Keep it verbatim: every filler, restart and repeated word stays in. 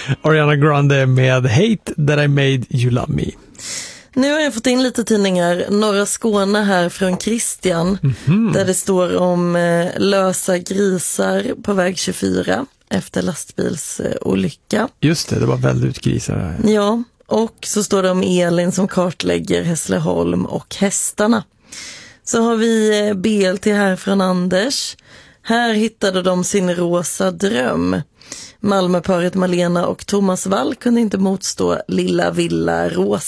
Ariana Grande med Hate That I Made You Love Me. Nu har jag fått in lite tidningar, Norra Skåne här från Christian, Mm-hmm. där det står om eh, lösa grisar på väg tjugofyra efter lastbilsolycka. Just det, det var väldigt grisar här. Ja, och så står det om Elin som kartlägger Hässleholm och hästarna. Så har vi eh, B L T här från Anders. Här hittade de sin rosa dröm. Malmöparet Malena och Thomas Wall kunde inte motstå Lilla Villa Rosa.